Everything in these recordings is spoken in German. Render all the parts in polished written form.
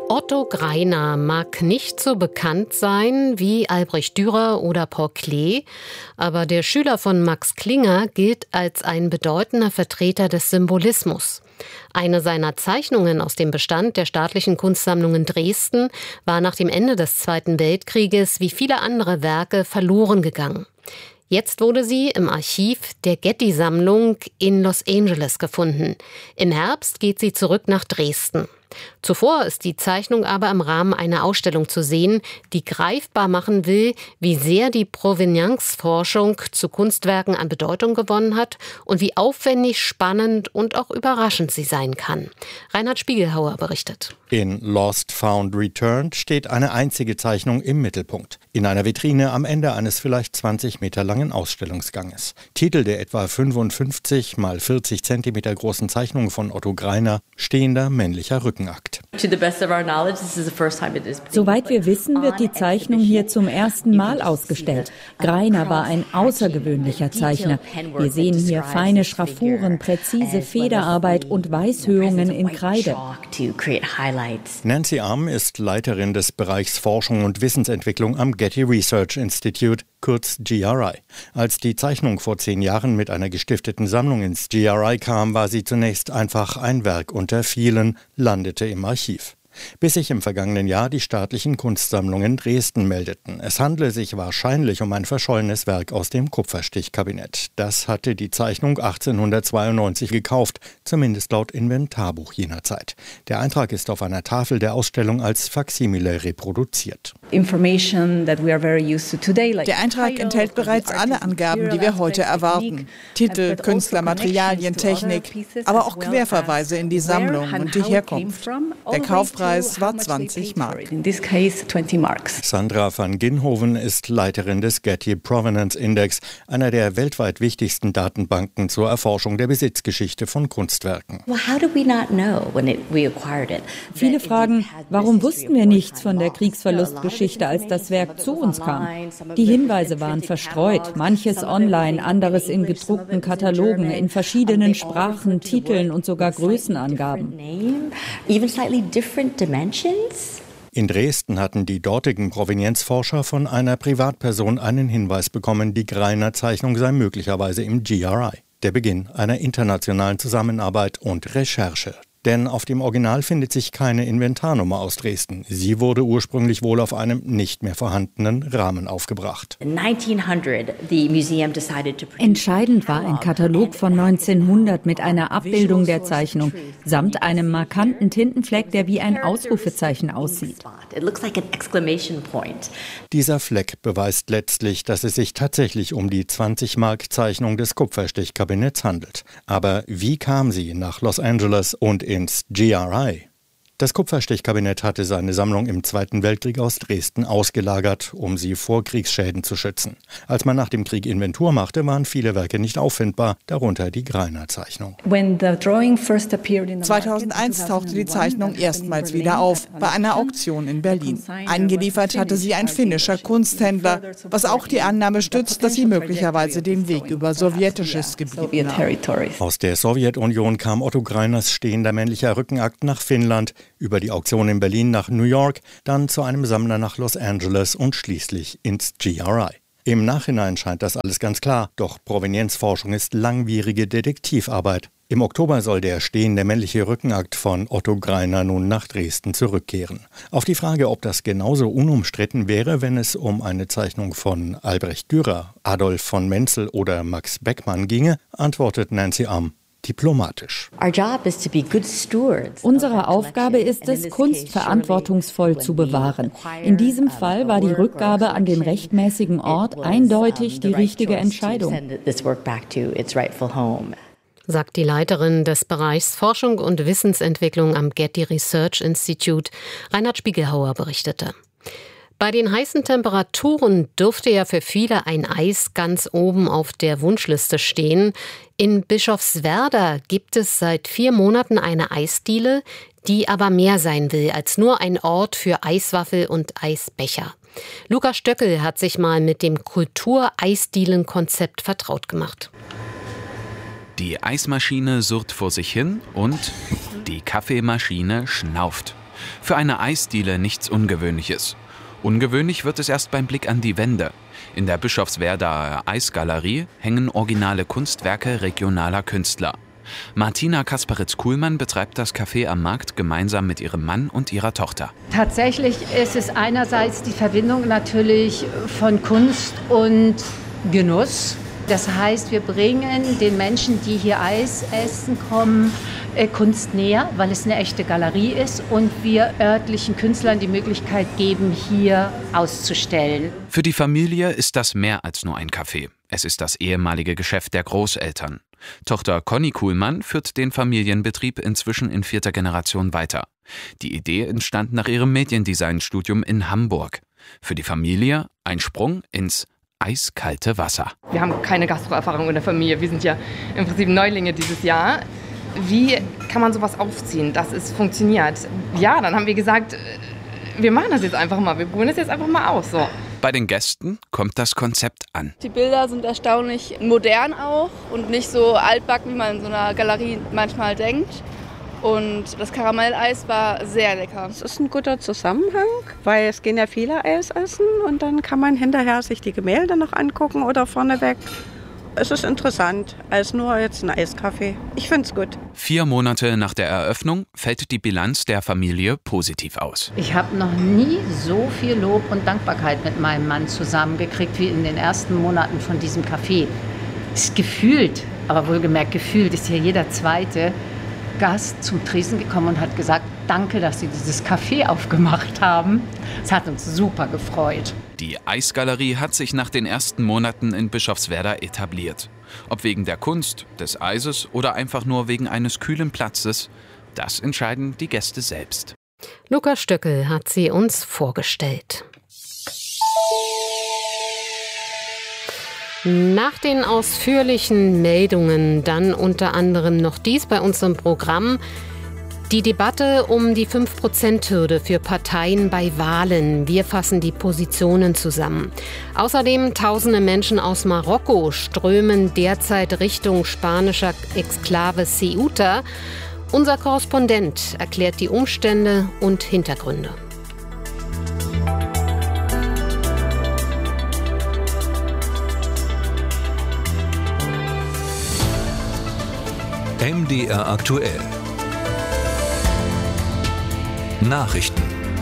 Otto Greiner mag nicht so bekannt sein wie Albrecht Dürer oder Paul Klee, aber der Schüler von Max Klinger gilt als ein bedeutender Vertreter des Symbolismus. Eine seiner Zeichnungen aus dem Bestand der Staatlichen Kunstsammlung in Dresden war nach dem Ende des Zweiten Weltkrieges wie viele andere Werke verloren gegangen. Jetzt wurde sie im Archiv der Getty-Sammlung in Los Angeles gefunden. Im Herbst geht sie zurück nach Dresden. Zuvor ist die Zeichnung aber im Rahmen einer Ausstellung zu sehen, die greifbar machen will, wie sehr die Provenienzforschung zu Kunstwerken an Bedeutung gewonnen hat und wie aufwendig, spannend und auch überraschend sie sein kann. Reinhard Spiegelhauer berichtet. In Lost, Found, Returned steht eine einzige Zeichnung im Mittelpunkt. In einer Vitrine am Ende eines vielleicht 20 Meter langen Ausstellungsganges. Titel der etwa 55 mal 40 Zentimeter großen Zeichnung von Otto Greiner, stehender männlicher Rückenakt. Soweit wir wissen, wird die Zeichnung hier zum ersten Mal ausgestellt. Greiner war ein außergewöhnlicher Zeichner. Wir sehen hier feine Schraffuren, präzise Federarbeit und Weißhöhungen in Kreide. Nancy Arm ist Leiterin des Bereichs Forschung und Wissensentwicklung am Getty Research Institute, kurz GRI. Als die Zeichnung vor 10 Jahren mit einer gestifteten Sammlung ins GRI kam, war sie zunächst einfach ein Werk unter vielen, landete im Archiv. Bis sich im vergangenen Jahr die staatlichen Kunstsammlungen Dresden meldeten. Es handle sich wahrscheinlich um ein verschollenes Werk aus dem Kupferstichkabinett. Das hatte die Zeichnung 1892 gekauft, zumindest laut Inventarbuch jener Zeit. Der Eintrag ist auf einer Tafel der Ausstellung als Faksimile reproduziert. Der Eintrag enthält bereits alle Angaben, die wir heute erwarten. Titel, Künstler, Materialien, Technik, aber auch Querverweise in die Sammlung und die Herkunft. Der Kaufpreis war 20 Mark. Sandra van Ginhoven ist Leiterin des Getty Provenance Index, einer der weltweit wichtigsten Datenbanken zur Erforschung der Besitzgeschichte von Kunstwerken. Viele fragen, warum wussten wir nichts von der Kriegsverlustgeschichte, als das Werk zu uns kam? Die Hinweise waren verstreut, manches online, anderes in gedruckten Katalogen, in verschiedenen Sprachen, Titeln und sogar Größenangaben. In Dresden hatten die dortigen Provenienzforscher von einer Privatperson einen Hinweis bekommen, die Greiner Zeichnung sei möglicherweise im GRI. Der Beginn einer internationalen Zusammenarbeit und Recherche. Denn auf dem Original findet sich keine Inventarnummer aus Dresden. Sie wurde ursprünglich wohl auf einem nicht mehr vorhandenen Rahmen aufgebracht. Entscheidend war ein Katalog von 1900 mit einer Abbildung der Zeichnung, samt einem markanten Tintenfleck, der wie ein Ausrufezeichen aussieht. Dieser Fleck beweist letztlich, dass es sich tatsächlich um die 20-Mark-Zeichnung des Kupferstichkabinetts handelt. Aber wie kam sie nach Los Angeles und ins GRI? Das Kupferstichkabinett hatte seine Sammlung im Zweiten Weltkrieg aus Dresden ausgelagert, um sie vor Kriegsschäden zu schützen. Als man nach dem Krieg Inventur machte, waren viele Werke nicht auffindbar, darunter die Greiner Zeichnung. 2001 tauchte die Zeichnung erstmals wieder auf, bei einer Auktion in Berlin. Eingeliefert hatte sie ein finnischer Kunsthändler, was auch die Annahme stützt, dass sie möglicherweise den Weg über sowjetisches Gebiet nahm. Aus der Sowjetunion kam Otto Greiners stehender männlicher Rückenakt nach Finnland, über die Auktion in Berlin nach New York, dann zu einem Sammler nach Los Angeles und schließlich ins GRI. Im Nachhinein scheint das alles ganz klar, doch Provenienzforschung ist langwierige Detektivarbeit. Im Oktober soll der stehende männliche Rückenakt von Otto Greiner nun nach Dresden zurückkehren. Auf die Frage, ob das genauso unumstritten wäre, wenn es um eine Zeichnung von Albrecht Dürer, Adolf von Menzel oder Max Beckmann ginge, antwortet Nancy Arm diplomatisch. Unsere Aufgabe ist es, Kunst verantwortungsvoll zu bewahren. In diesem Fall war die Rückgabe an den rechtmäßigen Ort eindeutig die richtige Entscheidung, sagt die Leiterin des Bereichs Forschung und Wissensentwicklung am Getty Research Institute. Reinhard Spiegelhauer berichtete. Bei den heißen Temperaturen dürfte ja für viele ein Eis ganz oben auf der Wunschliste stehen. In Bischofswerda gibt es seit 4 Monaten eine Eisdiele, die aber mehr sein will als nur ein Ort für Eiswaffel und Eisbecher. Lukas Stöckel hat sich mal mit dem Kultur-Eisdielen-Konzept vertraut gemacht. Die Eismaschine surrt vor sich hin und die Kaffeemaschine schnauft. Für eine Eisdiele nichts Ungewöhnliches. Ungewöhnlich wird es erst beim Blick an die Wände. In der Bischofswerdaer Eisgalerie hängen originale Kunstwerke regionaler Künstler. Martina Kasparitz-Kuhlmann betreibt das Café am Markt gemeinsam mit ihrem Mann und ihrer Tochter. Tatsächlich ist es einerseits die Verbindung natürlich von Kunst und Genuss. Das heißt, wir bringen den Menschen, die hier Eis essen kommen, Kunst näher, weil es eine echte Galerie ist und wir örtlichen Künstlern die Möglichkeit geben, hier auszustellen. Für die Familie ist das mehr als nur ein Café. Es ist das ehemalige Geschäft der Großeltern. Tochter Conny Kuhlmann führt den Familienbetrieb inzwischen in 4. Generation weiter. Die Idee entstand nach ihrem Mediendesign-Studium in Hamburg. Für die Familie ein Sprung ins eiskalte Wasser. Wir haben keine Gastroerfahrung in der Familie. Wir sind ja im Prinzip Neulinge dieses Jahr. Wie kann man sowas aufziehen, dass es funktioniert? Ja, dann haben wir gesagt, wir machen das jetzt einfach mal. Wir probieren das jetzt einfach mal aus. So. Bei den Gästen kommt das Konzept an. Die Bilder sind erstaunlich modern auch und nicht so altbacken, wie man in so einer Galerie manchmal denkt. Und das Karamelleis war sehr lecker. Es ist ein guter Zusammenhang, weil es gehen ja viele Eis essen und dann kann man hinterher sich die Gemälde noch angucken oder vorneweg. Es ist interessant, als nur jetzt ein Eiskaffee. Ich finde es gut. 4 Monate nach der Eröffnung fällt die Bilanz der Familie positiv aus. Ich habe noch nie so viel Lob und Dankbarkeit mit meinem Mann zusammengekriegt wie in den ersten Monaten von diesem Café. Ist gefühlt, aber wohlgemerkt gefühlt, ist hier jeder zweite Gast zum Tresen gekommen und hat gesagt, danke, dass Sie dieses Café aufgemacht haben. Es hat uns super gefreut. Die Eisgalerie hat sich nach den ersten Monaten in Bischofswerda etabliert. Ob wegen der Kunst, des Eises oder einfach nur wegen eines kühlen Platzes, das entscheiden die Gäste selbst. Lukas Stöckel hat sie uns vorgestellt. Nach den ausführlichen Meldungen dann unter anderem noch dies bei uns im Programm. Die Debatte um die 5%-Hürde für Parteien bei Wahlen. Wir fassen die Positionen zusammen. Außerdem tausende Menschen aus Marokko strömen derzeit Richtung spanischer Exklave Ceuta. Unser Korrespondent erklärt die Umstände und Hintergründe. MDR aktuell. Nachrichten.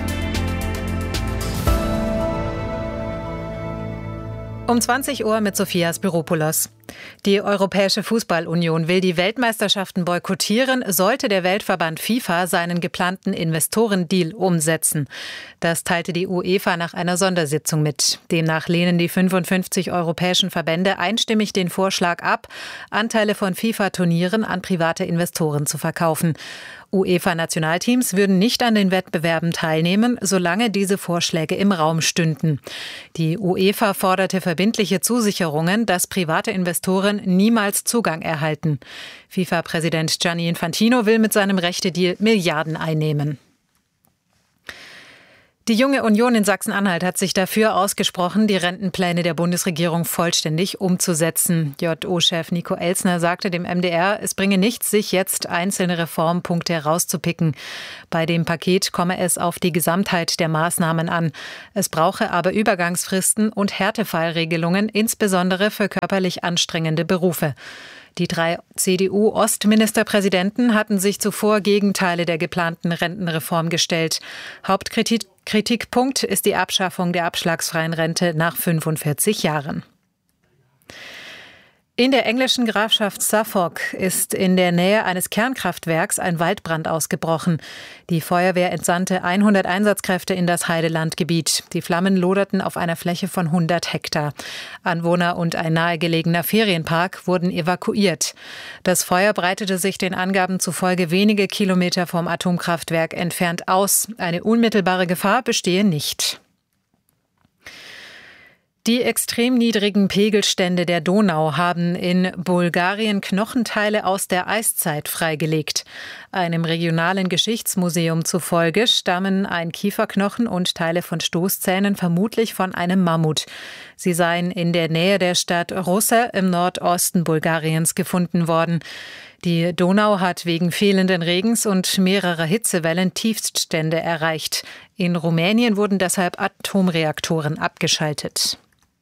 Um 20 Uhr mit Sophia Spiropoulos. Die Europäische Fußballunion will die Weltmeisterschaften boykottieren, sollte der Weltverband FIFA seinen geplanten Investorendeal umsetzen. Das teilte die UEFA nach einer Sondersitzung mit. Demnach lehnen die 55 europäischen Verbände einstimmig den Vorschlag ab, Anteile von FIFA-Turnieren an private Investoren zu verkaufen. UEFA-Nationalteams würden nicht an den Wettbewerben teilnehmen, solange diese Vorschläge im Raum stünden. Die UEFA forderte verbindliche Zusicherungen, dass private Investoren niemals Zugang erhalten. FIFA-Präsident Gianni Infantino will mit seinem Rechte-Deal Milliarden einnehmen. Die Junge Union in Sachsen-Anhalt hat sich dafür ausgesprochen, die Rentenpläne der Bundesregierung vollständig umzusetzen. JO-Chef Nico Elsner sagte dem MDR, es bringe nichts, sich jetzt einzelne Reformpunkte herauszupicken. Bei dem Paket komme es auf die Gesamtheit der Maßnahmen an. Es brauche aber Übergangsfristen und Härtefallregelungen, insbesondere für körperlich anstrengende Berufe. Die 3 CDU-Ostministerpräsidenten hatten sich zuvor gegen Teile der geplanten Rentenreform gestellt. Hauptkritikpunkt ist die Abschaffung der abschlagsfreien Rente nach 45 Jahren. In der englischen Grafschaft Suffolk ist in der Nähe eines Kernkraftwerks ein Waldbrand ausgebrochen. Die Feuerwehr entsandte 100 Einsatzkräfte in das Heidelandgebiet. Die Flammen loderten auf einer Fläche von 100 Hektar. Anwohner und ein nahegelegener Ferienpark wurden evakuiert. Das Feuer breitete sich den Angaben zufolge wenige Kilometer vom Atomkraftwerk entfernt aus. Eine unmittelbare Gefahr bestehe nicht. Die extrem niedrigen Pegelstände der Donau haben in Bulgarien Knochenteile aus der Eiszeit freigelegt. Einem regionalen Geschichtsmuseum zufolge stammen ein Kieferknochen und Teile von Stoßzähnen vermutlich von einem Mammut. Sie seien in der Nähe der Stadt Russa im Nordosten Bulgariens gefunden worden. Die Donau hat wegen fehlenden Regens und mehrerer Hitzewellen Tiefststände erreicht. In Rumänien wurden deshalb Atomreaktoren abgeschaltet.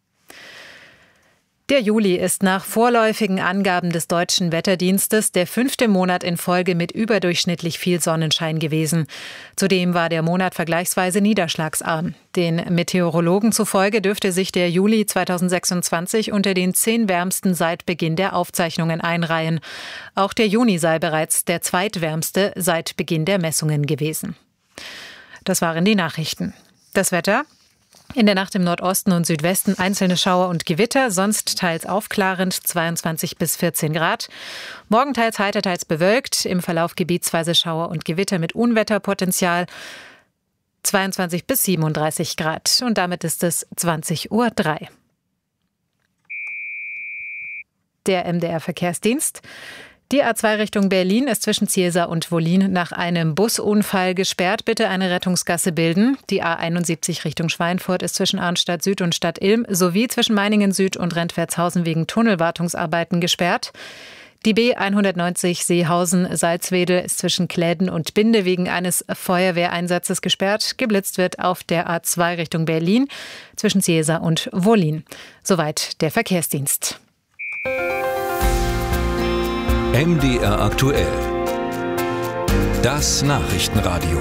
Der Juli ist nach vorläufigen Angaben des Deutschen Wetterdienstes der 5. Monat in Folge mit überdurchschnittlich viel Sonnenschein gewesen. Zudem war der Monat vergleichsweise niederschlagsarm. Den Meteorologen zufolge dürfte sich der Juli 2026 unter den 10 wärmsten seit Beginn der Aufzeichnungen einreihen. Auch der Juni sei bereits der zweitwärmste seit Beginn der Messungen gewesen. Das waren die Nachrichten. Das Wetter: in der Nacht im Nordosten und Südwesten einzelne Schauer und Gewitter, sonst teils aufklarend 22 bis 14 Grad. Morgen teils heiter, teils bewölkt, im Verlauf gebietsweise Schauer und Gewitter mit Unwetterpotenzial 22 bis 37 Grad. Und damit ist es 20:03 Uhr. Der MDR-Verkehrsdienst. Die A2 Richtung Berlin ist zwischen Ziersar und Wollin nach einem Busunfall gesperrt. Bitte eine Rettungsgasse bilden. Die A71 Richtung Schweinfurt ist zwischen Arnstadt Süd und Stadt Ilm sowie zwischen Meiningen Süd und Rentwertshausen wegen Tunnelwartungsarbeiten gesperrt. Die B190 Seehausen-Salzwedel ist zwischen Kläden und Binde wegen eines Feuerwehreinsatzes gesperrt. Geblitzt wird auf der A2 Richtung Berlin zwischen Ziersar und Wollin. Soweit der Verkehrsdienst. MDR aktuell. Das Nachrichtenradio.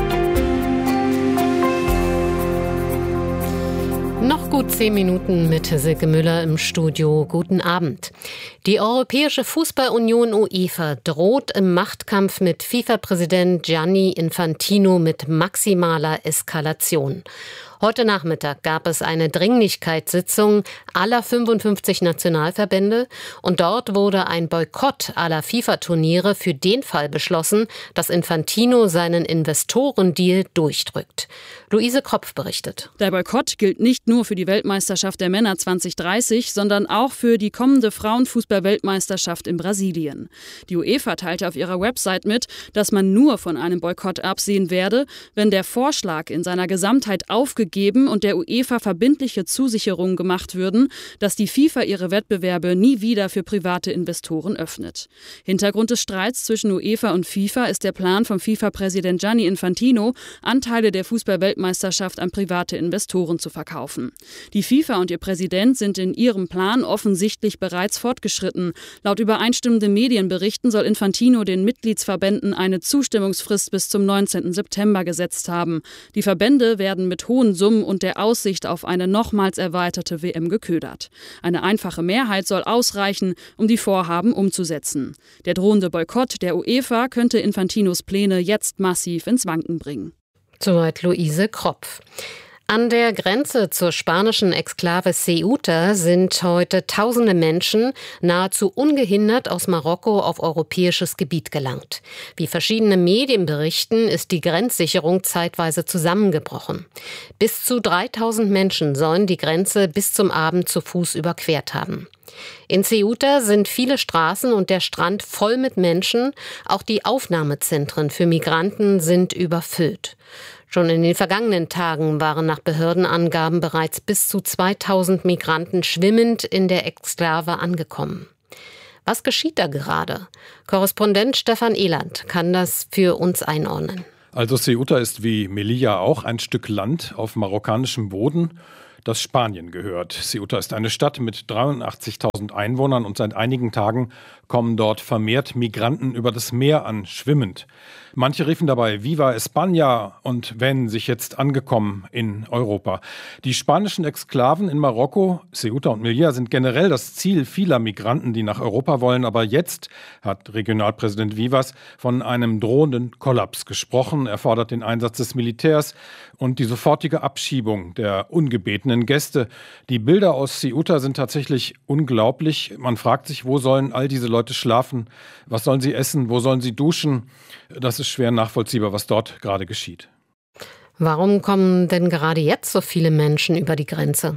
Noch gut 10 Minuten mit Silke Müller im Studio. Guten Abend. Die Europäische Fußballunion UEFA droht im Machtkampf mit FIFA-Präsident Gianni Infantino mit maximaler Eskalation. Heute Nachmittag gab es eine Dringlichkeitssitzung aller 55 Nationalverbände und dort wurde ein Boykott aller FIFA-Turniere für den Fall beschlossen, dass Infantino seinen Investorendeal durchdrückt. Luise Kropf berichtet. Der Boykott gilt nicht nur für die Weltmeisterschaft der Männer 2030, sondern auch für die kommende Frauenfußball-Weltmeisterschaft in Brasilien. Die UEFA teilte auf ihrer Website mit, dass man nur von einem Boykott absehen werde, wenn der Vorschlag in seiner Gesamtheit aufgegeben und der UEFA verbindliche Zusicherungen gemacht würden, dass die FIFA ihre Wettbewerbe nie wieder für private Investoren öffnet. Hintergrund des Streits zwischen UEFA und FIFA ist der Plan von FIFA-Präsident Gianni Infantino, Anteile der Fußball-Weltmeisterschaft an private Investoren zu verkaufen. Die FIFA und ihr Präsident sind in ihrem Plan offensichtlich bereits fortgeschritten. Laut übereinstimmenden Medienberichten soll Infantino den Mitgliedsverbänden eine Zustimmungsfrist bis zum 19. September gesetzt haben. Die Verbände werden mit hohen Summen und der Aussicht auf eine nochmals erweiterte WM geködert. Eine einfache Mehrheit soll ausreichen, um die Vorhaben umzusetzen. Der drohende Boykott der UEFA könnte Infantinos Pläne jetzt massiv ins Wanken bringen. Soweit Luise Kropf. An der Grenze zur spanischen Exklave Ceuta sind heute tausende Menschen nahezu ungehindert aus Marokko auf europäisches Gebiet gelangt. Wie verschiedene Medien berichten, ist die Grenzsicherung zeitweise zusammengebrochen. Bis zu 3000 Menschen sollen die Grenze bis zum Abend zu Fuß überquert haben. In Ceuta sind viele Straßen und der Strand voll mit Menschen. Auch die Aufnahmezentren für Migranten sind überfüllt. Schon in den vergangenen Tagen waren nach Behördenangaben bereits bis zu 2000 Migranten schwimmend in der Exklave angekommen. Was geschieht da gerade? Korrespondent Stefan Eland kann das für uns einordnen. Also Ceuta ist wie Melilla auch ein Stück Land auf marokkanischem Boden, das Spanien gehört. Ceuta ist eine Stadt mit 83.000 Einwohnern und seit einigen Tagen kommen dort vermehrt Migranten über das Meer an, schwimmend. Manche riefen dabei Viva España und wähnen sich jetzt angekommen in Europa. Die spanischen Exklaven in Marokko, Ceuta und Melilla, sind generell das Ziel vieler Migranten, die nach Europa wollen. Aber jetzt hat Regionalpräsident Vivas von einem drohenden Kollaps gesprochen. Er fordert den Einsatz des Militärs und die sofortige Abschiebung der ungebetenen Gäste. Die Bilder aus Ceuta sind tatsächlich unglaublich. Man fragt sich, wo sollen all diese Leute schlafen? Was sollen sie essen? Wo sollen sie duschen? Das ist schwer nachvollziehbar, was dort gerade geschieht. Warum kommen denn gerade jetzt so viele Menschen über die Grenze?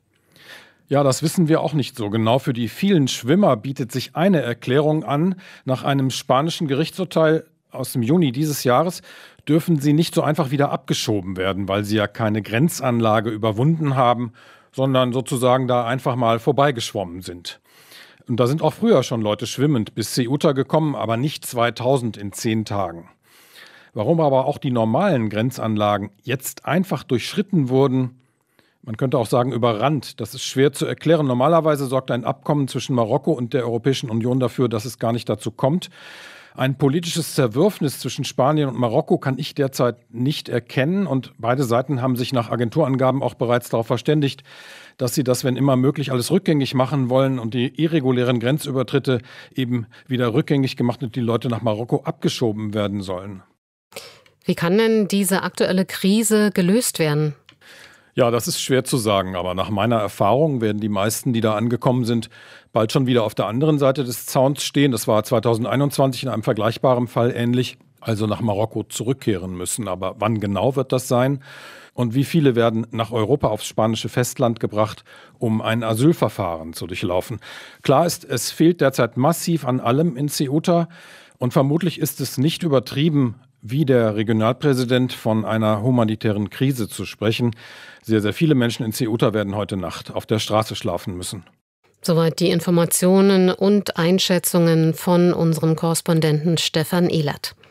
Ja, das wissen wir auch nicht so genau. Für die vielen Schwimmer bietet sich eine Erklärung an. Nach einem spanischen Gerichtsurteil aus dem Juni dieses Jahres dürfen sie nicht so einfach wieder abgeschoben werden, weil sie ja keine Grenzanlage überwunden haben, sondern sozusagen da einfach mal vorbeigeschwommen sind. Und da sind auch früher schon Leute schwimmend bis Ceuta gekommen, aber nicht 2000 in 10 Tagen. Warum aber auch die normalen Grenzanlagen jetzt einfach durchschritten wurden, man könnte auch sagen überrannt, das ist schwer zu erklären. Normalerweise sorgt ein Abkommen zwischen Marokko und der Europäischen Union dafür, dass es gar nicht dazu kommt. Ein politisches Zerwürfnis zwischen Spanien und Marokko kann ich derzeit nicht erkennen. Und beide Seiten haben sich nach Agenturangaben auch bereits darauf verständigt, dass sie das, wenn immer möglich, alles rückgängig machen wollen und die irregulären Grenzübertritte eben wieder rückgängig gemacht und die Leute nach Marokko abgeschoben werden sollen. Wie kann denn diese aktuelle Krise gelöst werden? Ja, das ist schwer zu sagen, aber nach meiner Erfahrung werden die meisten, die da angekommen sind, bald schon wieder auf der anderen Seite des Zauns stehen. Das war 2021 in einem vergleichbaren Fall ähnlich, also nach Marokko zurückkehren müssen. Aber wann genau wird das sein? Und wie viele werden nach Europa aufs spanische Festland gebracht, um ein Asylverfahren zu durchlaufen? Klar ist, es fehlt derzeit massiv an allem in Ceuta und vermutlich ist es nicht übertrieben, wie der Regionalpräsident von einer humanitären Krise zu sprechen. Sehr, sehr viele Menschen in Ceuta werden heute Nacht auf der Straße schlafen müssen. Soweit die Informationen und Einschätzungen von unserem Korrespondenten Stefan Ehlert.